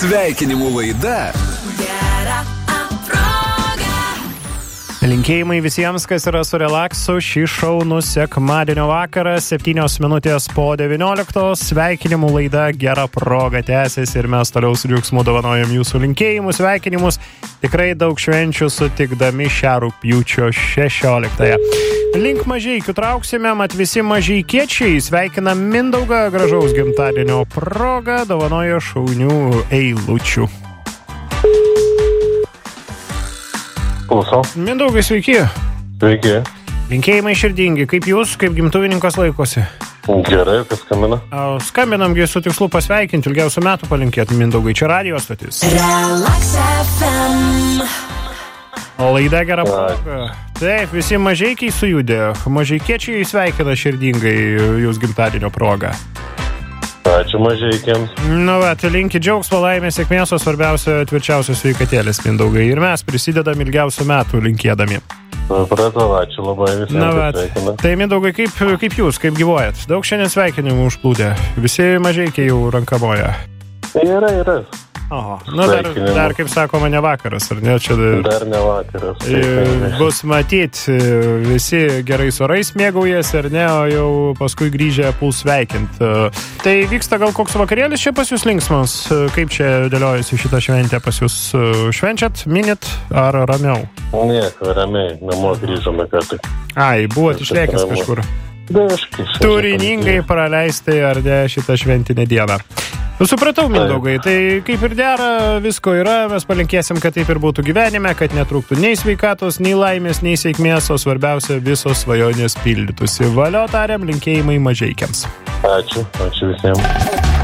Sveikinimų laida. Linkėjimai visiems, kas yra su relaksu šį šaunų sekmadienio vakarą, 7 minutės po 19. Sveikinimų laida Gera proga tęsiasi ir mes toliau su džiaugsmu dovanojam jūsų linkėjimus, sveikinimus. Tikrai daug švenčių sutikdami šią rugpjūčio 16. Link Mažeikių trauksime, mat visi mažeikiečiai sveikina Mindaugą gražaus gimtadienio proga, dovanoja šaunių eilučių. Klausau. Mindaugai, sveiki. Sveiki. Linkėjimai širdingi. Kaip jūs, kaip gimtuvininkas laikosi? Gerai, kas skambina? Skambinamgi su tikslu pasveikinti, ilgiausių metų palinkėti Mindaugai. Čia radio stotis. Relax FM. O laida Gera proga. Taip, visi mažeikiai sujudė. Mažeikiečiai sveikina širdingai jūs gimtadienio progą. Ačiū mažeikiams. Linki džiaugsmo, laimės, sėkmės, o svarbiausia tvirčiausios sveikatėlės, Mindaugai. Ir mes prisidedam ilgiausių metų linkėdami. Supratau, ačiū labai visiems. Tai Mindaugai, kaip jūs, kaip gyvuojat? Daug šiandien sveikinimų užplūdė. Visi mažeikiai jau rankamoja. Yra. Oho, dar kaip sakoma, ne vakaras, ar ne? Čia dar ne vakaras. Bus matyt, visi gerais orais mėgaujasi, ar ne, o jau paskui grįžę puls sveikint. Tai vyksta gal koks vakarėlis čia pas jūs linksmas? Kaip čia dėliojasi šitą šventę pas jūs? Švenčiat, minit ar ramiau? Nieko, ramiai, namo grįžome kartai. Ai, buvot išlėkęs kažkur? Turiningai praleistai, ar ne, šitą šventinę dieną. Supratau, Mindaugai, tai kaip ir dera, visko yra, mes palinkėsim, kad taip ir būtų gyvenime, kad netrūktų nei sveikatos, nei laimės, nei sėkmės, o svarbiausia, visos svajonės pildytųsi. Valio tariam, linkėjimai mažeikiams. Ačiū visiems.